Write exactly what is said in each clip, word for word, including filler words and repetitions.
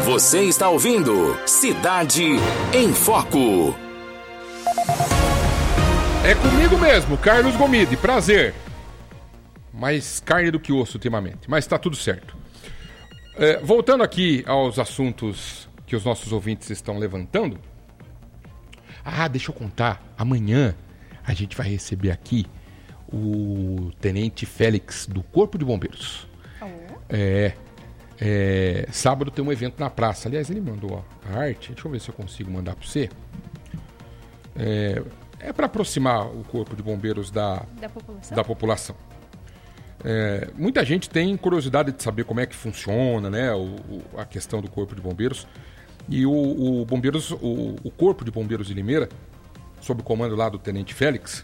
Você está ouvindo Cidade em Foco. É comigo mesmo, Carlos Gomide, prazer. Mais carne do que osso ultimamente, mas tá tudo certo. É, voltando aqui aos assuntos que os nossos ouvintes estão levantando. Ah, deixa eu contar. Amanhã a gente vai receber aqui o Tenente Félix do Corpo de Bombeiros. Oh. É, é, sábado tem um evento na praça. Aliás, ele mandou a arte. Deixa eu ver se eu consigo mandar para você. É, é para aproximar o Corpo de Bombeiros da, da população. Da população. É, muita gente tem curiosidade de saber como é que funciona, né, o, o, a questão do Corpo de Bombeiros. E o, o, bombeiros, o, o Corpo de Bombeiros de Limeira, sob o comando lá do Tenente Félix,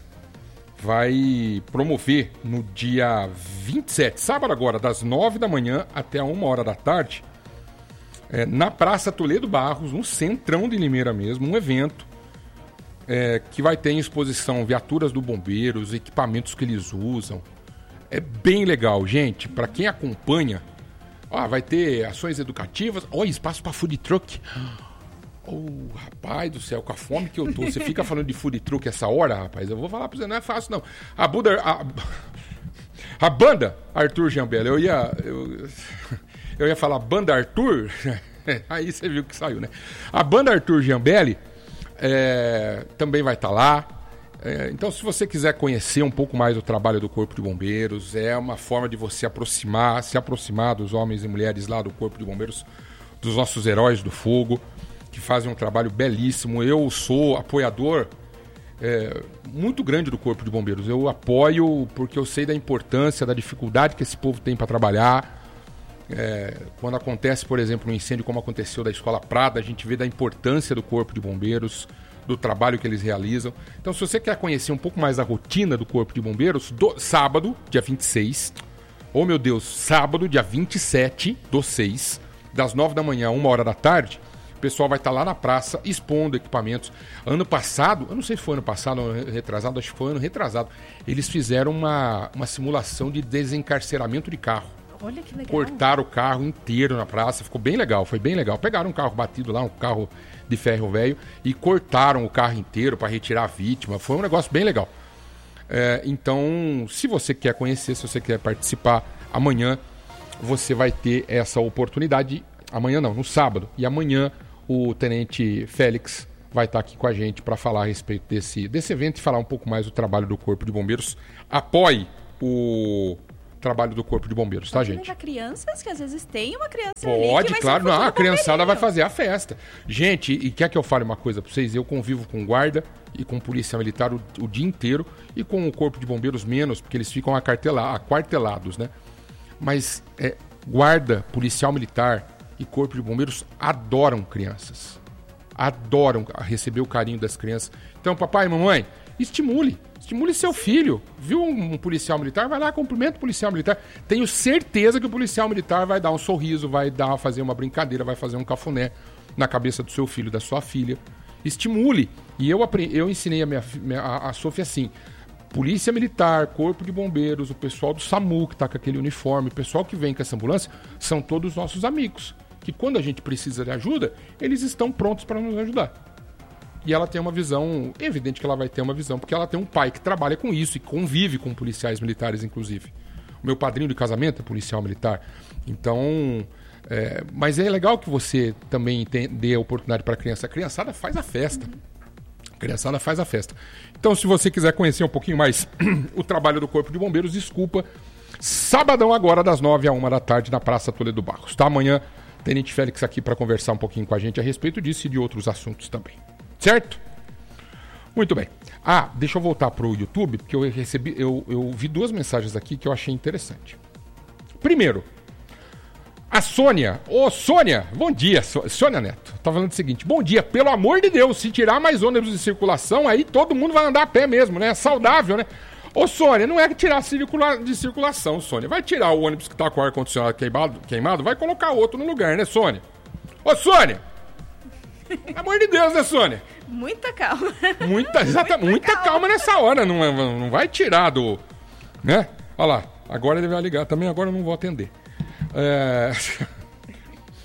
vai promover no dia vinte e sete, sábado agora, das nove da manhã até a uma hora da tarde, é, na Praça Toledo Barros, no centrão de Limeira mesmo, um evento é, que vai ter em exposição viaturas do Bombeiros, equipamentos que eles usam. É bem legal, gente. Para quem acompanha, ó, vai ter ações educativas. Olha, espaço para food truck. Oh, rapaz do céu, com a fome que eu tô. Você fica falando de food truck essa hora, rapaz. Eu vou falar para você, não é fácil, não. A, Buda, a, a banda Arthur Giambelli, eu ia, eu, eu ia falar banda Arthur, aí você viu que saiu, né? A banda Arthur Giambelli é, também vai estar tá lá. É, então, se você quiser conhecer um pouco mais o trabalho do Corpo de Bombeiros, é uma forma de você aproximar, se aproximar dos homens e mulheres lá do Corpo de Bombeiros, dos nossos heróis do fogo, que fazem um trabalho belíssimo. Eu sou apoiador é, muito grande do Corpo de Bombeiros. Eu apoio porque eu sei da importância, da dificuldade que esse povo tem para trabalhar. É, quando acontece, por exemplo, um incêndio como aconteceu da Escola Prada, a gente vê da importância do Corpo de Bombeiros, do trabalho que eles realizam. Então, se você quer conhecer um pouco mais da rotina do Corpo de Bombeiros, do, sábado, dia vinte e seis, oh meu Deus, sábado, dia vinte e sete do seis, das nove da manhã a uma hora da tarde, o pessoal vai estar lá na praça expondo equipamentos. Ano passado, eu não sei se foi ano passado ou ano retrasado, acho que foi ano retrasado, eles fizeram uma, uma simulação de desencarceramento de carro. Olha que legal. Cortaram o carro inteiro na praça, ficou bem legal, foi bem legal. Pegaram um carro batido lá, um carro de ferro velho, e cortaram o carro inteiro para retirar a vítima. Foi um negócio bem legal. É, então, se você quer conhecer, se você quer participar, amanhã você vai ter essa oportunidade. Amanhã não, no sábado. E amanhã o Tenente Félix vai estar aqui com a gente para falar a respeito desse, desse evento e falar um pouco mais do trabalho do Corpo de Bombeiros. Apoie o trabalho do Corpo de Bombeiros, tá, gente? Crianças, que às vezes tem uma criança Pode, ali que claro, não, a criançada vai fazer a festa. Gente, e quer que eu fale uma coisa pra vocês? Eu convivo com guarda e com polícia militar o, o dia inteiro e com o Corpo de Bombeiros menos, porque eles ficam aquartela, aquartelados, né? Mas é, guarda, policial militar e Corpo de Bombeiros adoram crianças. Adoram receber o carinho das crianças. Então, papai e mamãe, estimule. Estimule seu filho. Viu um policial militar? Vai lá, cumprimenta o policial militar. Tenho certeza que o policial militar vai dar um sorriso, vai dar, fazer uma brincadeira, vai fazer um cafuné na cabeça do seu filho, da sua filha. Estimule. E eu, aprendi, eu ensinei a, minha, a, a Sofia assim: polícia militar, Corpo de Bombeiros, o pessoal do SAMU que está com aquele uniforme, o pessoal que vem com essa ambulância, são todos nossos amigos. Que quando a gente precisa de ajuda, eles estão prontos para nos ajudar. E ela tem uma visão, é evidente que ela vai ter uma visão, porque ela tem um pai que trabalha com isso e convive com policiais militares, inclusive. O meu padrinho de casamento é policial militar. Então, é, mas é legal que você também tem, dê a oportunidade para a criança. A criançada faz a festa. A criançada faz a festa. Então, se você quiser conhecer um pouquinho mais o trabalho do Corpo de Bombeiros, desculpa, sabadão agora, das nove à uma da tarde, na Praça Toledo Barros. Tá? Amanhã, Tenente Félix aqui para conversar um pouquinho com a gente a respeito disso e de outros assuntos também. Certo? Muito bem. Ah, deixa eu voltar pro YouTube, porque eu recebi, eu, eu vi duas mensagens aqui que eu achei interessante. Primeiro, a Sônia. Ô, Sônia, bom dia. Sônia Neto, tá falando o seguinte: bom dia, pelo amor de Deus, se tirar mais ônibus de circulação, aí todo mundo vai andar a pé mesmo, né? Saudável, né? Ô, Sônia, não é que tirar circula... de circulação, Sônia. Vai tirar o ônibus que tá com o ar-condicionado queimado, queimado, vai colocar outro no lugar, né, Sônia? Ô, Sônia! Pelo amor de Deus, né, Sônia? Muita calma. Muita, exata, muita, muita calma. calma nessa hora. Não, não vai tirar do... Né? Olha lá. Agora ele vai ligar também. Agora eu não vou atender. É...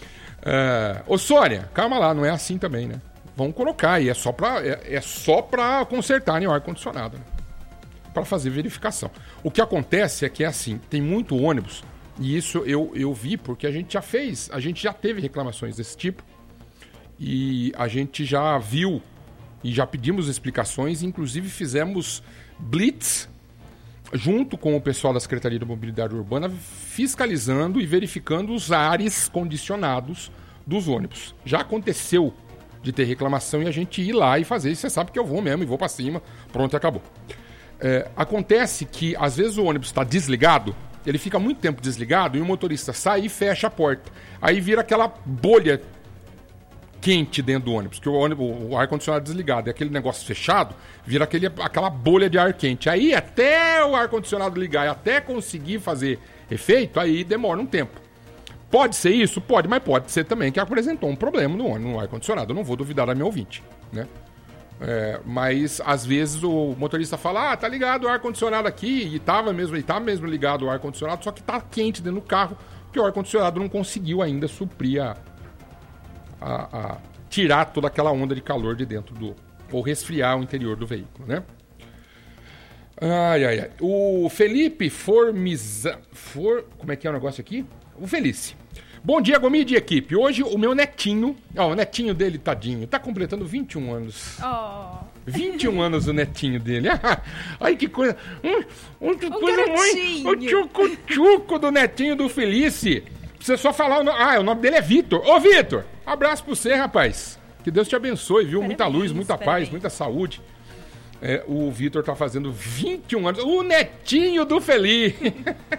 É... Ô, Sônia, calma lá, não é assim também, né? Vamos colocar aí, é só pra, é, é só pra consertarem o ar-condicionado, né? Para fazer verificação. O que acontece é que é assim, tem muito ônibus, e isso eu, eu vi porque a gente já fez, a gente já teve reclamações desse tipo, e a gente já viu, e já pedimos explicações, inclusive fizemos blitz, junto com o pessoal da Secretaria de Mobilidade Urbana, fiscalizando e verificando os ares condicionados dos ônibus. Já aconteceu de ter reclamação e a gente ir lá e fazer, e você sabe que eu vou mesmo, e vou para cima, pronto, acabou. É, acontece que, às vezes, o ônibus está desligado, ele fica muito tempo desligado e o motorista sai e fecha a porta. Aí vira aquela bolha quente dentro do ônibus, que o, ônibus, o ar-condicionado desligado e aquele negócio fechado, vira aquele, aquela bolha de ar quente. Aí, até o ar-condicionado ligar e até conseguir fazer efeito, aí demora um tempo. Pode ser isso? Pode, mas pode ser também que apresentou um problema no, no ar-condicionado. Eu não vou duvidar da minha ouvinte, né? É, mas às vezes o motorista fala, ah, tá ligado o ar-condicionado aqui, e tava mesmo, e tá mesmo ligado o ar-condicionado, só que tá quente dentro do carro, porque o ar-condicionado não conseguiu ainda suprir a, a, a tirar toda aquela onda de calor de dentro do, ou resfriar o interior do veículo, né? Ai, ai, ai. O Felipe Formiza... For... Como é que é o negócio aqui? O Felice. Bom dia, Gomide e equipe. Hoje o meu netinho, ó, o netinho dele, tadinho, tá completando vinte e um anos. Oh. vinte e um anos o netinho dele. Ai, que coisa. Um, um, que Um coisa garotinho. muito. O tchucu-tchuco do netinho do Felice. Precisa só falar o nome. Ah, o nome dele é Vitor. Ô, Vitor, abraço pra você, rapaz. Que Deus te abençoe, viu? Parabéns, muita luz, muita parabéns. paz, muita saúde. É, o Vitor tá fazendo vinte e um anos. O netinho do Felice.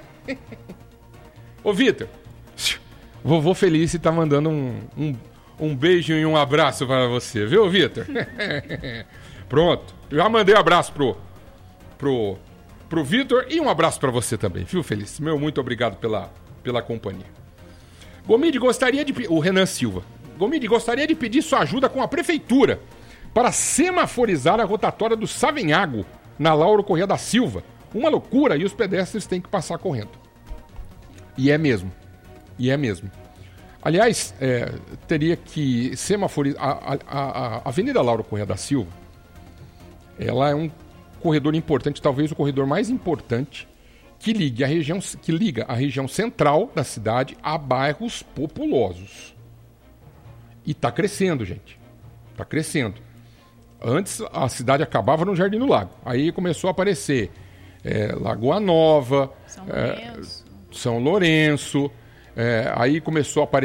Ô, Vitor. Vovô Felice tá mandando um, um, um beijo e um abraço para você, viu, Vitor? Pronto. Já mandei um abraço pro, pro, pro Vitor e um abraço para você também, viu, Felice? Meu, muito obrigado pela, pela companhia. Gomide, gostaria de... O Renan Silva. Gomide, gostaria de pedir sua ajuda com a prefeitura para semaforizar a rotatória do Savenhago, na Lauro Corrêa da Silva. Uma loucura e os pedestres têm que passar correndo. E é mesmo. E é mesmo. Aliás, é, teria que semaforizar... A, a, a, a Avenida Lauro Corrêa da Silva, ela é um corredor importante, talvez o corredor mais importante, que liga a região, que liga a região central da cidade a bairros populosos. E está crescendo, gente. Está crescendo. Antes, a cidade acabava no Jardim do Lago. Aí começou a aparecer é, Lagoa Nova, São é, Lourenço. São Lourenço. É, aí começou a aparecer